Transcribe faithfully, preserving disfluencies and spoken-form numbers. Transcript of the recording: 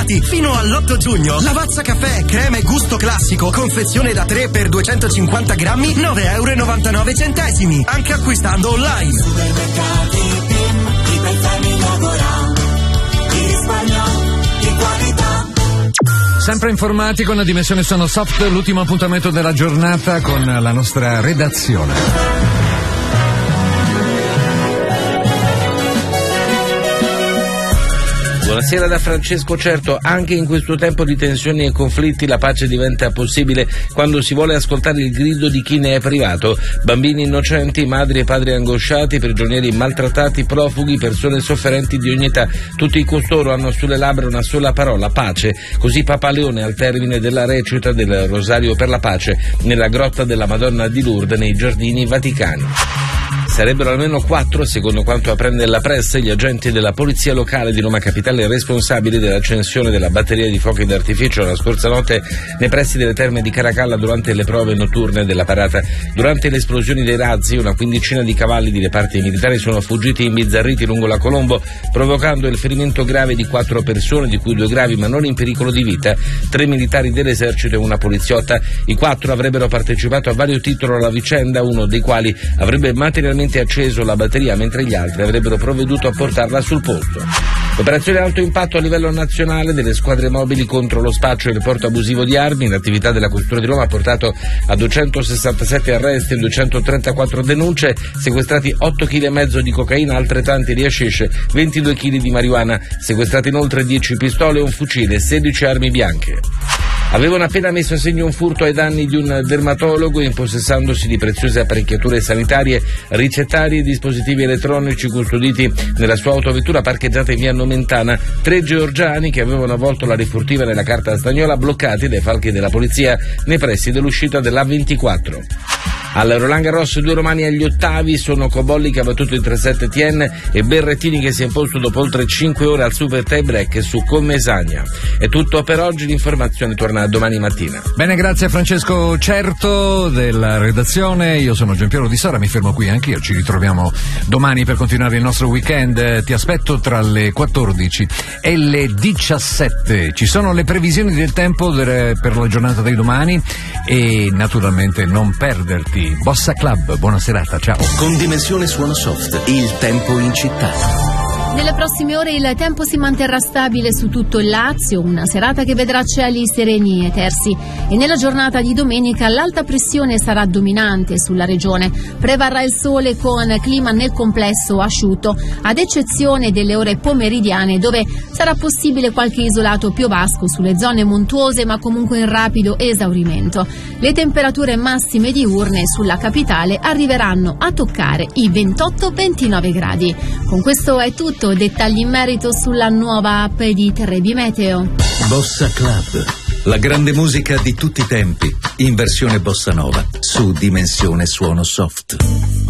scontati fino all'otto giugno. Lavazza caffè, crema e gusto classico, confezione da tre per duecentocinquanta grammi, nove virgola novantanove euro, anche acquistando online. Supermercati Pim, Ipertermine Agora, di risparmio, di qualità. Sempre informati con la Dimensione Suono Soft, l'ultimo appuntamento della giornata con la nostra redazione. Buonasera da Francesco Certo. Anche in questo tempo di tensioni e conflitti la pace diventa possibile quando si vuole ascoltare il grido di chi ne è privato. Bambini innocenti, madri e padri angosciati, prigionieri maltrattati, profughi, persone sofferenti di ogni età. Tutti costoro hanno sulle labbra una sola parola: pace. Così Papa Leone al termine della recita del Rosario per la pace nella grotta della Madonna di Lourdes nei Giardini Vaticani. Sarebbero almeno quattro, secondo quanto apprende la pressa, gli agenti della polizia locale di Roma Capitale responsabili dell'accensione della batteria di fuochi d'artificio la scorsa notte nei pressi delle terme di Caracalla durante le prove notturne della parata. Durante le esplosioni dei razzi, una quindicina di cavalli di reparti militari sono fuggiti imbizzarriti lungo la Colombo, provocando il ferimento grave di quattro persone, di cui due gravi ma non in pericolo di vita, tre militari dell'esercito e una poliziotta. I quattro avrebbero partecipato a vario titolo alla vicenda, uno dei quali avrebbe materialmente acceso la batteria, mentre gli altri avrebbero provveduto a portarla sul posto. Operazione alto impatto a livello nazionale delle squadre mobili contro lo spaccio e il porto abusivo di armi. L'attività della Questura di Roma ha portato a duecentosessantasette arresti e duecentotrentaquattro denunce, sequestrati otto virgola cinque chili di cocaina, altrettanti di hashish, ventidue chili di marijuana, sequestrati inoltre dieci pistole, un fucile e sedici armi bianche. Avevano appena messo a segno un furto ai danni di un dermatologo, impossessandosi di preziose apparecchiature sanitarie, ricettari e dispositivi elettronici custoditi nella sua autovettura parcheggiata in via Nomentana. Tre georgiani che avevano avvolto la rifurtiva nella carta stagnola, bloccati dai falchi della polizia nei pressi dell'uscita dell'A ventiquattro. Al Roland Garros due romani agli ottavi sono Cobolli che ha battuto il tre sette Tien e Berrettini che si è imposto dopo oltre cinque ore al super tie break su Commesagna. È tutto per oggi, l'informazione torna domani mattina. Bene, grazie a Francesco Certo della redazione, io sono Giampiero Di Sora, mi fermo qui anch'io, ci ritroviamo domani per continuare il nostro weekend. Ti aspetto tra le quattordici e le diciassette, ci sono le previsioni del tempo per la giornata di domani e naturalmente non perderti Bossa Club. Buona serata, ciao. Con Dimensione Suono Soft, il tempo in città. Nelle prossime ore il tempo si manterrà stabile su tutto il Lazio, una serata che vedrà cieli sereni e tersi, e nella giornata di domenica l'alta pressione sarà dominante sulla regione. Prevarrà il sole con clima nel complesso asciutto, ad eccezione delle ore pomeridiane dove sarà possibile qualche isolato piovasco sulle zone montuose, ma comunque in rapido esaurimento. Le temperature massime diurne sulla capitale arriveranno a toccare i ventotto ventinove gradi. Con questo è tutto. Dettagli in merito sulla nuova app di Trebi Meteo. Bossa Club, la grande musica di tutti i tempi, in versione bossa nova, su Dimensione Suono Soft.